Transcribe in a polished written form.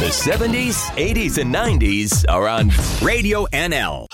The 70s, 80s, and 90s are on Radio NL.